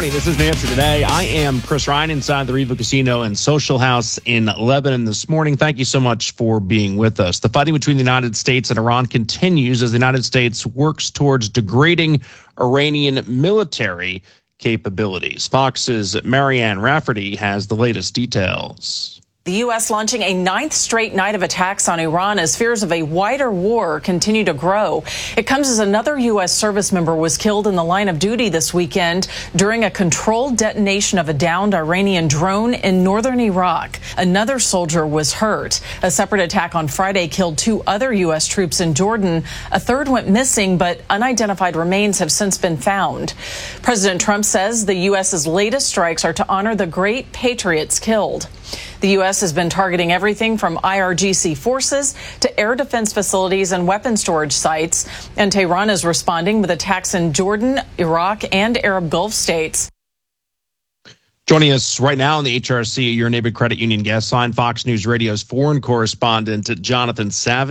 morning. This is Nancy Today. I am Chris Ryan inside the Riva Casino and Social House in Lebanon this morning. Thank you so much for being with us. The fighting between the United States and Iran continues as the United States works towards degrading Iranian military capabilities. Fox's Marianne Rafferty has the latest details. The U.S. launching a ninth straight night of attacks on Iran as fears of a wider war continue to grow. It comes as another U.S. service member was killed in the line of duty this weekend during a controlled detonation of a downed Iranian drone in northern Iraq. Another soldier was hurt. A separate attack on Friday killed 2 other U.S. troops in Jordan. A third went missing, but unidentified remains have since been found. President Trump says the U.S.'s latest strikes are to honor the great patriots killed. The U.S. has been targeting everything from IRGC forces to air defense facilities and weapon storage sites. And Tehran is responding with attacks in Jordan, Iraq, and Arab Gulf states. Joining us right now on the HRC, your neighborhood credit union guest line, Fox News Radio's foreign correspondent, Jonathan Savage.